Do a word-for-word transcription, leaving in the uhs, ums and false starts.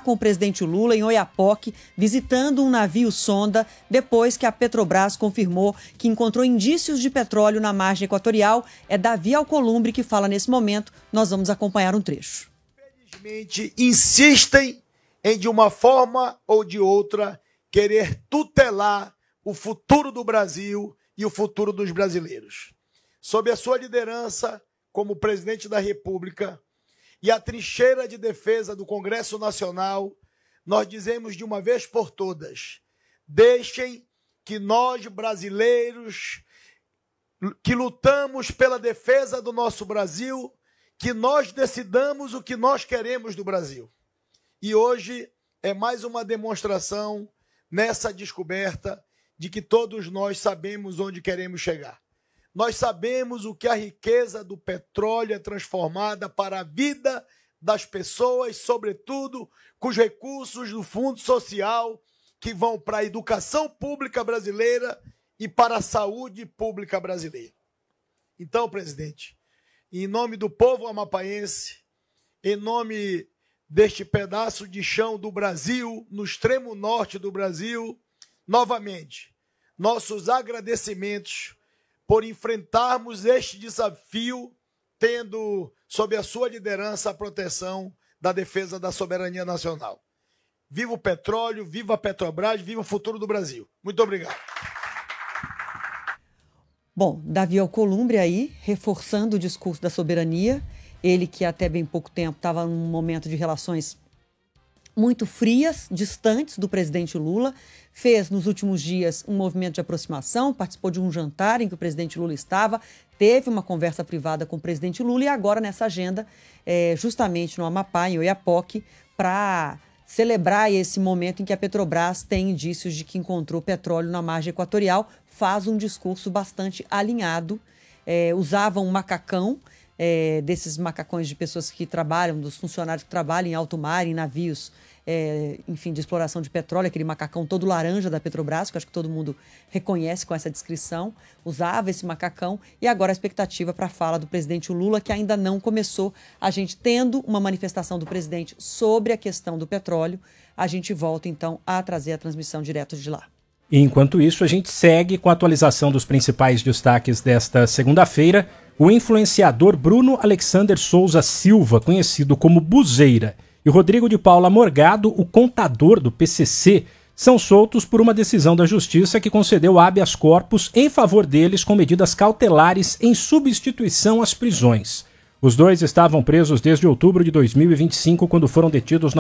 com o presidente Lula em Oiapoque, visitando um navio sonda, depois que a Petrobras confirmou que encontrou indícios de petróleo na margem equatorial. É Davi Alcolumbre que fala nesse momento. Nós vamos acompanhar um trecho. Infelizmente, insistem em, de uma forma ou de outra, querer tutelar o futuro do Brasil e o futuro dos brasileiros. Sob a sua liderança como presidente da República e a trincheira de defesa do Congresso Nacional, nós dizemos de uma vez por todas: deixem que nós, brasileiros, que lutamos pela defesa do nosso Brasil, que nós decidamos o que nós queremos do Brasil. E hoje é mais uma demonstração nessa descoberta de que todos nós sabemos onde queremos chegar. Nós sabemos o que a riqueza do petróleo é transformada para a vida das pessoas, sobretudo com os recursos do Fundo Social que vão para a educação pública brasileira e para a saúde pública brasileira. Então, presidente, em nome do povo amapaense, em nome deste pedaço de chão do Brasil, no extremo norte do Brasil, novamente, nossos agradecimentos por enfrentarmos este desafio, tendo sob a sua liderança a proteção da defesa da soberania nacional. Viva o petróleo, viva a Petrobras, viva o futuro do Brasil. Muito obrigado. Bom, Davi Alcolumbre aí, reforçando o discurso da soberania. Ele que até bem pouco tempo estava num momento de relações muito frias, distantes do presidente Lula, fez nos últimos dias um movimento de aproximação, participou de um jantar em que o presidente Lula estava, teve uma conversa privada com o presidente Lula e agora nessa agenda, é, justamente no Amapá, em Oiapoque, para celebrar esse momento em que a Petrobras tem indícios de que encontrou petróleo na margem equatorial, faz um discurso bastante alinhado, é, usava um macacão, É, desses macacões de pessoas que trabalham, dos funcionários que trabalham em alto mar, em navios, é, enfim, de exploração de petróleo, aquele macacão todo laranja da Petrobras, que eu acho que todo mundo reconhece com essa descrição, usava esse macacão e agora a expectativa para a fala do presidente Lula, que ainda não começou. A gente tendo uma manifestação do presidente sobre a questão do petróleo, a gente volta então a trazer a transmissão direto de lá. Enquanto isso, a gente segue com a atualização dos principais destaques desta segunda-feira. O influenciador Bruno Alexander Souza Silva, conhecido como Buzeira, e Rodrigo de Paula Morgado, o contador do P C C, são soltos por uma decisão da Justiça que concedeu habeas corpus em favor deles com medidas cautelares em substituição às prisões. Os dois estavam presos desde outubro de dois mil e vinte e cinco, quando foram detidos na